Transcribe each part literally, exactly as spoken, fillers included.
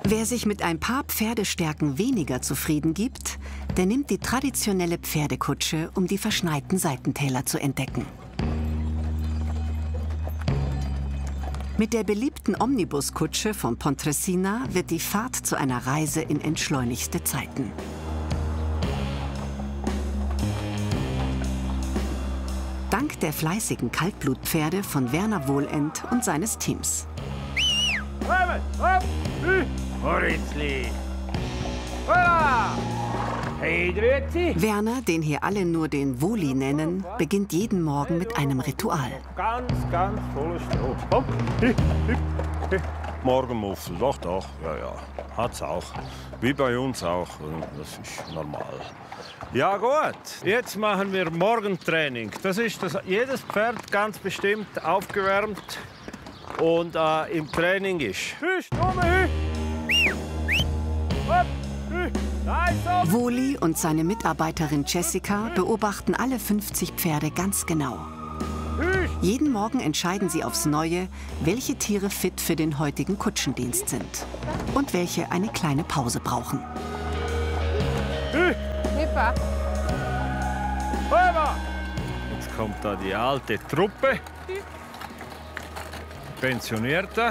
Wer sich mit ein paar Pferdestärken weniger zufrieden gibt, der nimmt die traditionelle Pferdekutsche, um die verschneiten Seitentäler zu entdecken. Mit der beliebten Omnibuskutsche von Pontresina wird die Fahrt zu einer Reise in entschleunigste Zeiten. Dank der fleißigen Kaltblutpferde von Werner Wohlend und seines Teams. Werner, den hier alle nur den Woli nennen, beginnt jeden Morgen mit einem Ritual. Ganz, ganz voller Stroh. Komm. Morgenmuffel, doch, doch, ja, ja, hat's auch. Wie bei uns auch, das ist normal. Ja gut, jetzt machen wir Morgentraining. Das ist, dass jedes Pferd ganz bestimmt aufgewärmt und äh, im Training ist. Woli und seine Mitarbeiterin Jessica beobachten alle fünfzig Pferde ganz genau. Jeden Morgen entscheiden sie aufs Neue, welche Tiere fit für den heutigen Kutschendienst sind und welche eine kleine Pause brauchen. Jetzt kommt da die alte Truppe, Pensionierte.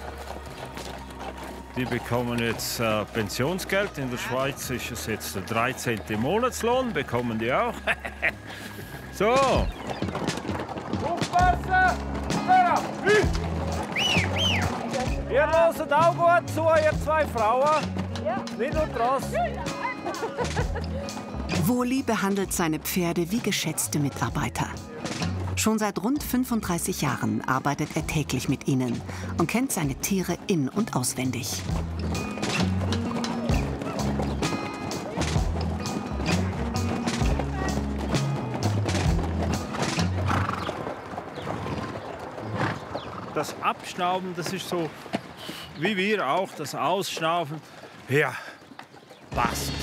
Die bekommen jetzt äh, Pensionsgeld. In der Schweiz ist es jetzt der dreizehnte Monatslohn, bekommen die auch. So. Ihr hört auch gut zu, ihr zwei Frauen. Ja. Nicht nur draußen. Woli behandelt seine Pferde wie geschätzte Mitarbeiter. Schon seit rund fünfunddreißig Jahren arbeitet er täglich mit ihnen und kennt seine Tiere in- und auswendig. Das Abschnauben, das ist so, wie wir auch, das Ausschnaufen. Ja, passt.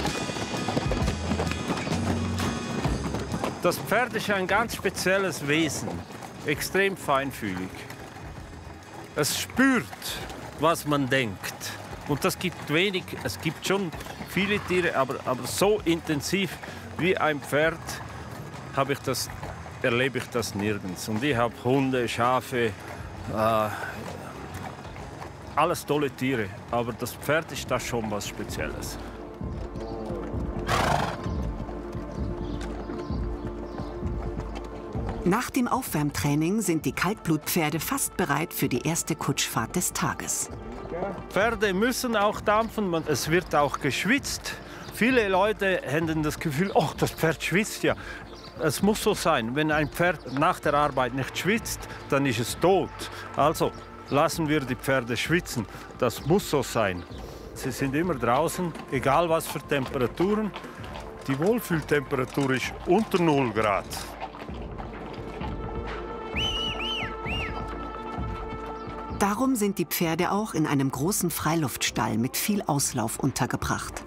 Das Pferd ist ein ganz spezielles Wesen, extrem feinfühlig. Es spürt, was man denkt. Und das gibt wenig, es gibt schon viele Tiere, aber, aber so intensiv wie ein Pferd habe ich das, erlebe ich das nirgends. Und ich habe Hunde, Schafe, äh, alles tolle Tiere. Aber das Pferd ist da schon was Spezielles. Nach dem Aufwärmtraining sind die Kaltblutpferde fast bereit für die erste Kutschfahrt des Tages. Pferde müssen auch dampfen, es wird auch geschwitzt. Viele Leute haben das Gefühl, oh, das Pferd schwitzt ja. Es muss so sein, wenn ein Pferd nach der Arbeit nicht schwitzt, dann ist es tot. Also lassen wir die Pferde schwitzen, das muss so sein. Sie sind immer draußen, egal was für Temperaturen. Die Wohlfühltemperatur ist unter null Grad. Darum sind die Pferde auch in einem großen Freiluftstall mit viel Auslauf untergebracht.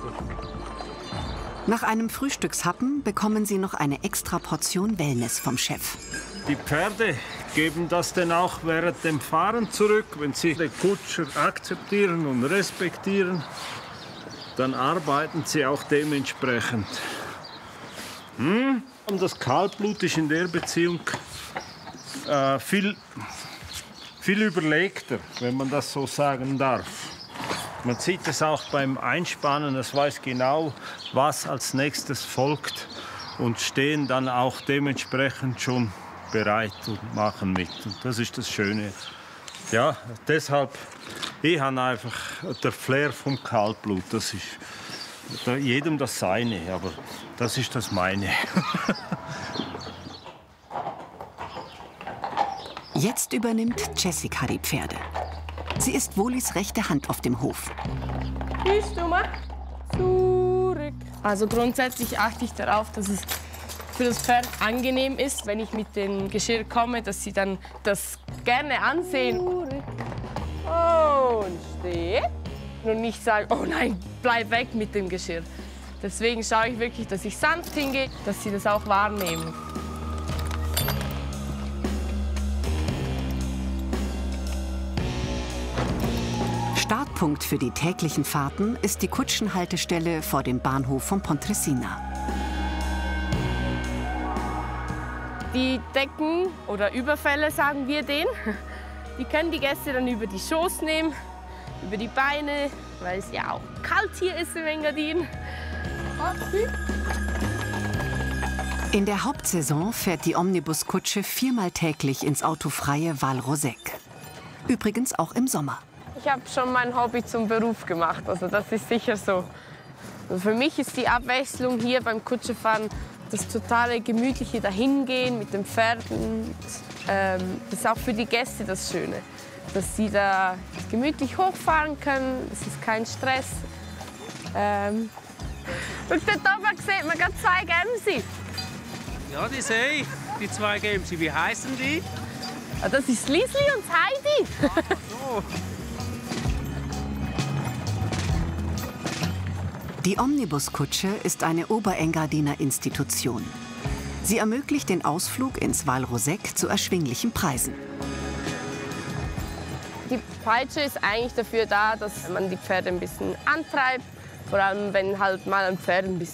Nach einem Frühstückshappen bekommen sie noch eine extra Portion Wellness vom Chef. Die Pferde geben das dann auch während dem Fahren zurück. Wenn sie den Kutscher akzeptieren und respektieren, dann arbeiten sie auch dementsprechend. Hm? Und das Kaltblut ist in der Beziehung äh, viel, viel überlegter, wenn man das so sagen darf. Man sieht es auch beim Einspannen, es weiß genau, was als nächstes folgt und stehen dann auch dementsprechend schon bereit und machen mit. Und das ist das Schöne. Ja, deshalb, ich habe einfach der Flair vom Kaltblut. Das ist jedem das Seine, aber das ist das meine. Jetzt übernimmt Jessica die Pferde. Sie ist Wolis rechte Hand auf dem Hof. Bist du mal zurück? Also grundsätzlich achte ich darauf, dass es für das Pferd angenehm ist, wenn ich mit dem Geschirr komme, dass sie dann das gerne ansehen. Und steh. Und nicht sagen, oh nein, bleib weg mit dem Geschirr. Deswegen schaue ich wirklich, dass ich sanft hingehe, dass sie das auch wahrnehmen. Treffpunkt für die täglichen Fahrten ist die Kutschenhaltestelle vor dem Bahnhof von Pontresina. Die Decken oder Überfälle, sagen wir denen, die können die Gäste dann über die Schoß nehmen, über die Beine, weil es ja auch kalt hier ist im Engadin. In der Hauptsaison fährt die Omnibuskutsche viermal täglich ins autofreie Val Roseg. Übrigens auch im Sommer. Ich habe schon mein Hobby zum Beruf gemacht, also das ist sicher so. Also für mich ist die Abwechslung hier beim Kutschefahren das totale gemütliche Dahingehen mit den Pferden. Ähm, das ist auch für die Gäste das Schöne, dass sie da gemütlich hochfahren können. Es ist kein Stress. Ähm, und dort oben sieht man gerade zwei Gämse. Ja, die sehe ich, die zwei Gämse. Wie heißen die? Ah, das ist Lisli und Heidi. So. Die Omnibuskutsche ist eine Oberengadiner Institution. Sie ermöglicht den Ausflug ins Val Roseg zu erschwinglichen Preisen. Die Peitsche ist eigentlich dafür da, dass man die Pferde ein bisschen antreibt. Vor allem, wenn halt mal ein Pferd ein bisschen